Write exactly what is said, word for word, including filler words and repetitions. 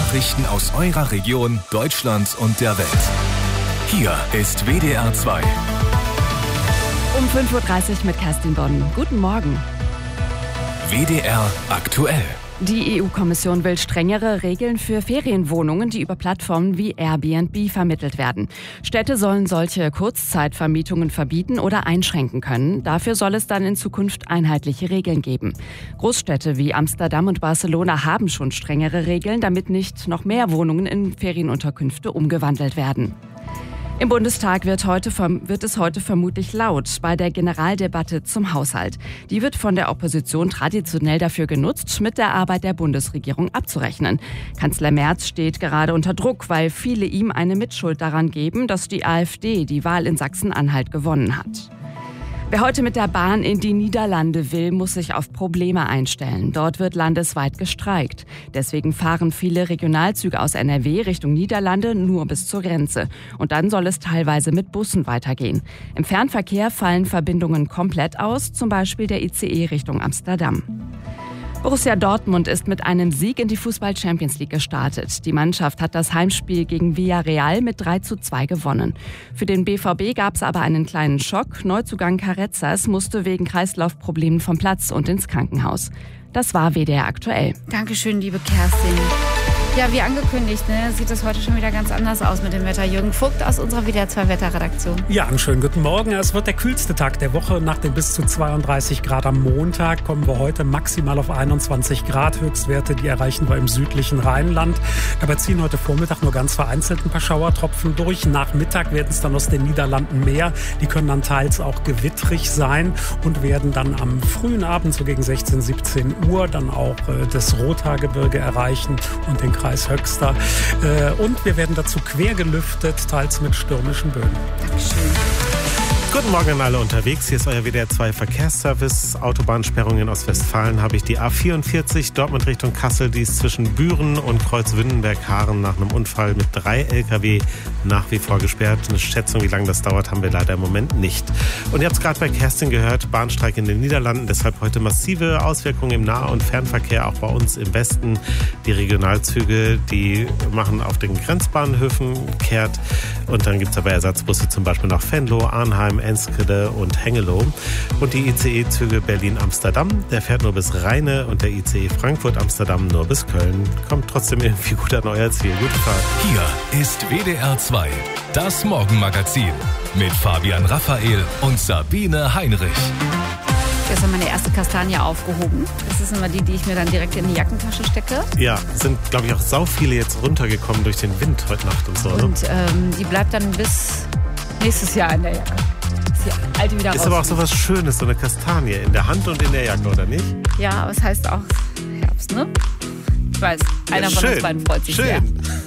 Nachrichten aus eurer Region, Deutschland und der Welt. Hier ist W D R zwei. Um fünf Uhr dreißig mit Kerstin Bonn. Guten Morgen. W D R aktuell. Die E U-Kommission will strengere Regeln für Ferienwohnungen, die über Plattformen wie Airbnb vermittelt werden. Städte sollen solche Kurzzeitvermietungen verbieten oder einschränken können. Dafür soll es dann in Zukunft einheitliche Regeln geben. Großstädte wie Amsterdam und Barcelona haben schon strengere Regeln, damit nicht noch mehr Wohnungen in Ferienunterkünfte umgewandelt werden. Im Bundestag wird, heute, wird es heute vermutlich laut bei der Generaldebatte zum Haushalt. Die wird von der Opposition traditionell dafür genutzt, mit der Arbeit der Bundesregierung abzurechnen. Kanzler Merz steht gerade unter Druck, weil viele ihm eine Mitschuld daran geben, dass die AfD die Wahl in Sachsen-Anhalt gewonnen hat. Wer heute mit der Bahn in die Niederlande will, muss sich auf Probleme einstellen. Dort wird landesweit gestreikt. Deswegen fahren viele Regionalzüge aus N R W Richtung Niederlande nur bis zur Grenze. Und dann soll es teilweise mit Bussen weitergehen. Im Fernverkehr fallen Verbindungen komplett aus, zum Beispiel der I C E Richtung Amsterdam. Borussia Dortmund ist mit einem Sieg in die Fußball-Champions League gestartet. Die Mannschaft hat das Heimspiel gegen Villarreal mit drei zu zwei gewonnen. Für den B V B gab es aber einen kleinen Schock. Neuzugang Carrezzas musste wegen Kreislaufproblemen vom Platz und ins Krankenhaus. Das war W D R aktuell. Dankeschön, liebe Kerstin. Ja, wie angekündigt, ne, sieht es heute schon wieder ganz anders aus mit dem Wetter. Jürgen Vogt aus unserer W D R zwei Wetterredaktion. Ja, einen schönen guten Morgen. Es wird der kühlste Tag der Woche. Nach den bis zu zweiunddreißig Grad am Montag kommen wir heute maximal auf einundzwanzig Grad. Höchstwerte, die erreichen wir im südlichen Rheinland. Dabei ziehen heute Vormittag nur ganz vereinzelt ein paar Schauertropfen durch. Nach Mittag werden es dann aus den Niederlanden mehr. Die können dann teils auch gewittrig sein und werden dann am frühen Abend, so gegen sechzehn, siebzehn Uhr, dann auch äh, das Rothaargebirge erreichen und den Kreis Höxter. Äh, und wir werden dazu quer gelüftet, teils mit stürmischen Böen. Dankeschön. Guten Morgen an alle unterwegs. Hier ist euer W D R zwei Verkehrsservice. Autobahnsperrungen in Ostwestfalen habe ich die A vierundvierzig Dortmund Richtung Kassel. Die ist zwischen Büren und Kreuzwindenberg-Haaren nach einem Unfall mit drei L K W nach wie vor gesperrt. Eine Schätzung, wie lange das dauert, haben wir leider im Moment nicht. Und ihr habt es gerade bei Kerstin gehört, Bahnstreik in den Niederlanden. Deshalb heute massive Auswirkungen im Nah- und Fernverkehr, auch bei uns im Westen. Die Regionalzüge, die machen auf den Grenzbahnhöfen kehrt. Und dann gibt es aber Ersatzbusse zum Beispiel nach Venlo, Arnheim, Enschede und Hengelo. Und die I C E-Züge Berlin-Amsterdam, der fährt nur bis Rheine und der I C E Frankfurt-Amsterdam nur bis Köln. Kommt trotzdem irgendwie gut an euer Ziel. Gute Fahrt. Hier ist W D R zwei, das Morgenmagazin mit Fabian Raphael und Sabine Heinrich. Gestern meine erste Kastanie aufgehoben. Das ist immer die, die ich mir dann direkt in die Jackentasche stecke. Ja, sind, glaube ich, auch sau viele jetzt runtergekommen durch den Wind heute Nacht und so. Und ne? ähm, die bleibt dann bis nächstes Jahr in der Jacke. Die alte wieder Ist raus. aber auch so was Schönes, so eine Kastanie in der Hand und in der Jacke, oder nicht? Ja, aber es heißt auch Herbst, ne? Ich weiß, einer Ja, von schön. uns beiden freut sich schön. sehr.